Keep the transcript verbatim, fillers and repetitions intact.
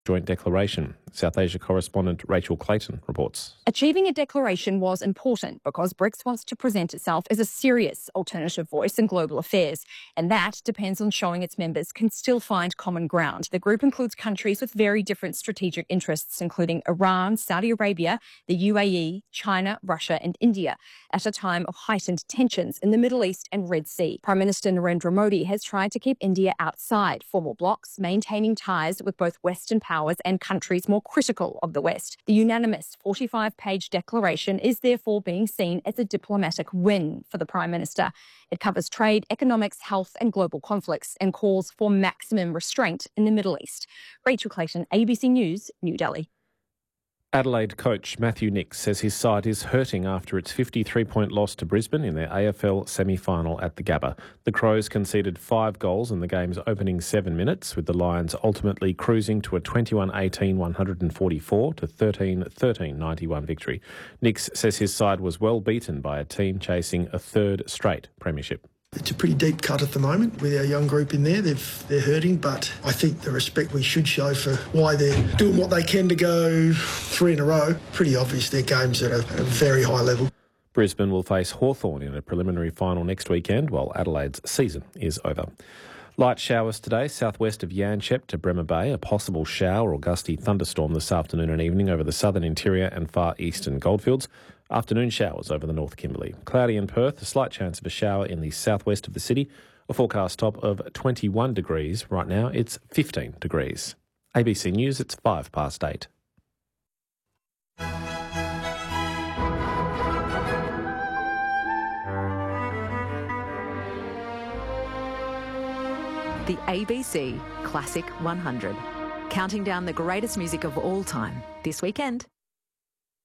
joint declaration. South Asia correspondent Rachel Clayton reports. Achieving a declaration was important because BRICS wants to present itself as a serious alternative voice in global affairs, and that depends on showing its members can still find common ground. The group includes countries with very different strategic interests, including Iran, Saudi Arabia, the U A E, China, Russia and India, at a time of heightened tensions in the Middle East and Red Sea. Prime Minister Narendra Modi has tried to keep India outside formal blocs, maintaining ties with both Western powers and countries more critical of the West. The unanimous forty-five page declaration is therefore being seen as a diplomatic win for the Prime Minister. It covers trade, economics, health and global conflicts and calls for maximum restraint in the Middle East. Rachel Clayton, A B C News, New Delhi. Adelaide coach Matthew Nicks says his side is hurting after its fifty-three point loss to Brisbane in their A F L semi-final at the Gabba. The Crows conceded five goals in the game's opening seven minutes, with the Lions ultimately cruising to a twenty-one eighteen one forty-four to thirteen thirteen ninety-one victory. Nicks says his side was well beaten by a team chasing a third straight premiership. It's a pretty deep cut at the moment with our young group in there. They've, they're hurting, but I think the respect we should show for why they're doing what they can to go three in a row, pretty obvious their games at a, a very high level. Brisbane will face Hawthorn in a preliminary final next weekend, while Adelaide's season is over. Light showers today, southwest of Yanchep to Bremer Bay. A possible shower or gusty thunderstorm this afternoon and evening over the southern interior and far eastern goldfields. Afternoon showers over the North Kimberley. Cloudy in Perth, a slight chance of a shower in the southwest of the city. A forecast top of twenty-one degrees. Right now it's fifteen degrees. A B C News, it's five past eight. The A B C Classic one hundred. Counting down the greatest music of all time this weekend.